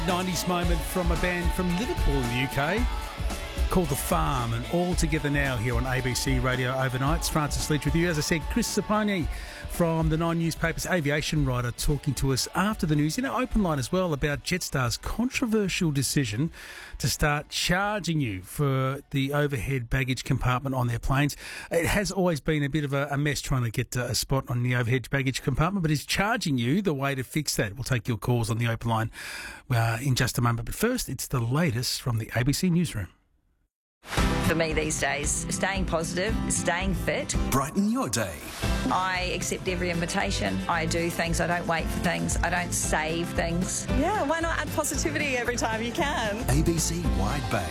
90s moment from a band from Liverpool in the UK called The Farm, and all together now here on ABC Radio Overnights. Francis Leach with you. As I said, Chris Sapone from the Nine newspapers, aviation writer, talking to us after the news in our open line as well about Jetstar's controversial decision to start charging you for the overhead baggage compartment on their planes. It has always been a bit of a mess trying to get a spot on the overhead baggage compartment, but is charging you the way to fix that? We'll take your calls on the open line in just a moment. But first, it's the latest from the ABC Newsroom. For me these days, staying positive, staying fit. Brighten your day. I accept every invitation. I do things. I don't wait for things. I don't save things. Yeah, why not add positivity every time you can? ABC Wide Bay.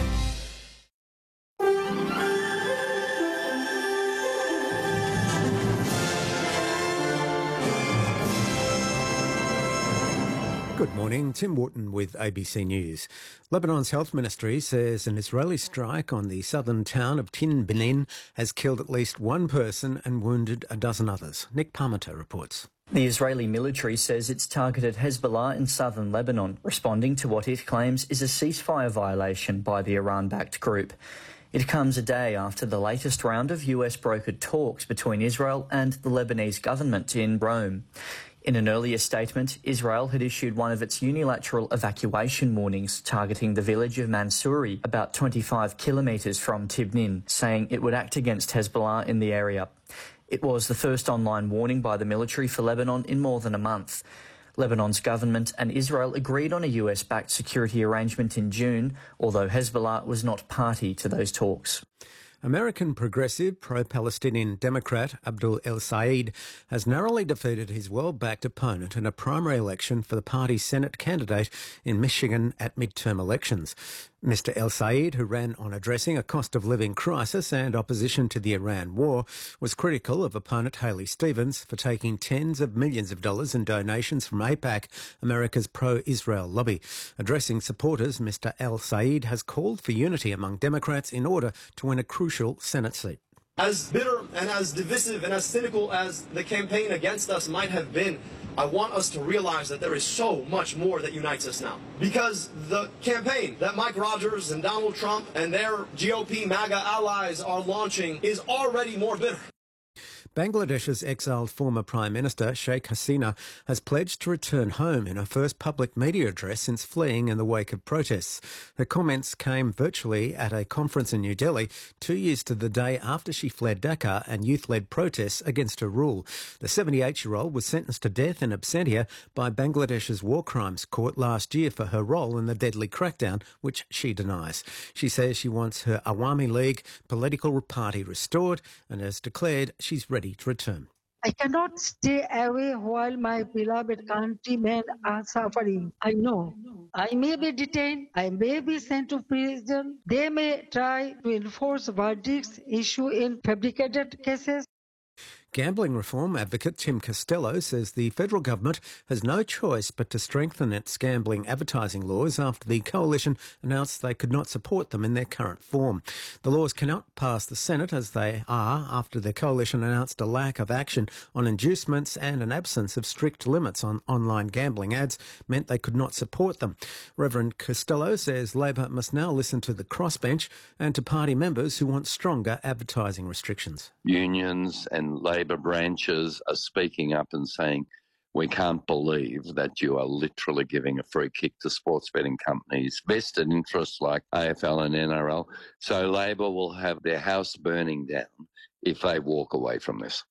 Good morning, Tim Wharton with ABC News. Lebanon's health ministry says an Israeli strike on the southern town of Tin Benin has killed at least one person and wounded a dozen others. Nick Parmenter reports. The Israeli military says it's targeted Hezbollah in southern Lebanon, responding to what it claims is a ceasefire violation by the Iran-backed group. It comes a day after the latest round of US-brokered talks between Israel and the Lebanese government in Rome. In an earlier statement, Israel had issued one of its unilateral evacuation warnings targeting the village of Mansouri, about 25 kilometres from Tibnin, saying it would act against Hezbollah in the area. It was the first online warning by the military for Lebanon in more than a month. Lebanon's government and Israel agreed on a US-backed security arrangement in June, although Hezbollah was not party to those talks. American progressive pro-Palestinian Democrat Abdul El-Sayed has narrowly defeated his well-backed opponent in a primary election for the party's Senate candidate in Michigan at midterm elections. Mr El-Sayed, who ran on addressing a cost-of-living crisis and opposition to the Iran war, was critical of opponent Haley Stevens for taking tens of millions of dollars in donations from AIPAC, America's pro-Israel lobby. Addressing supporters, Mr El-Sayed has called for unity among Democrats in order to win a crucial Senate seat. As bitter and as divisive and as cynical as the campaign against us might have been, I want us to realize that there is so much more that unites us now. Because the campaign that Mike Rogers and Donald Trump and their GOP MAGA allies are launching is already more bitter. Bangladesh's exiled former Prime Minister Sheikh Hasina has pledged to return home in her first public media address since fleeing in the wake of protests. Her comments came virtually at a conference in New Delhi 2 years to the day after she fled Dhaka and youth-led protests against her rule. The 78-year-old was sentenced to death in absentia by Bangladesh's War Crimes Court last year for her role in the deadly crackdown, which she denies. She says she wants her Awami League political party restored and has declared she's ready to return. I cannot stay away while my beloved countrymen are suffering. I know I may be detained, I may be sent to prison. They may try to enforce verdicts issued in fabricated cases. Gambling reform advocate Tim Costello says the federal government has no choice but to strengthen its gambling advertising laws after the coalition announced they could not support them in their current form. The laws cannot pass the Senate as they are after the coalition announced a lack of action on inducements and an absence of strict limits on online gambling ads meant they could not support them. Reverend Costello says Labor must now listen to the crossbench and to party members who want stronger advertising restrictions. Unions and Labor branches are speaking up and saying, we can't believe that you are literally giving a free kick to sports betting companies, vested interests like AFL and NRL. So Labor will have their house burning down if they walk away from this.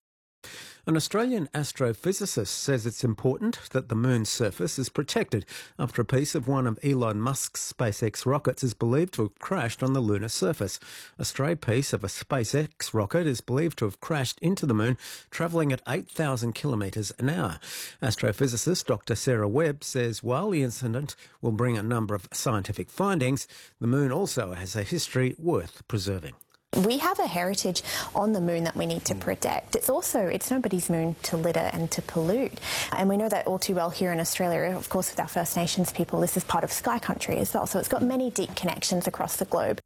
An Australian astrophysicist says it's important that the moon's surface is protected after a piece of one of Elon Musk's SpaceX rockets is believed to have crashed on the lunar surface. A stray piece of a SpaceX rocket is believed to have crashed into the moon, travelling at 8,000 kilometres an hour. Astrophysicist Dr. Sarah Webb says while the incident will bring a number of scientific findings, the moon also has a history worth preserving. We have a heritage on the moon that we need to protect. It's nobody's moon to litter and to pollute. And we know that all too well here in Australia. Of course, with our First Nations people, this is part of Sky Country as well. So it's got many deep connections across the globe.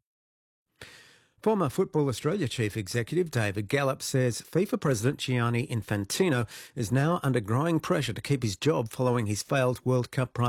Former Football Australia Chief Executive David Gallop says FIFA President Gianni Infantino is now under growing pressure to keep his job following his failed World Cup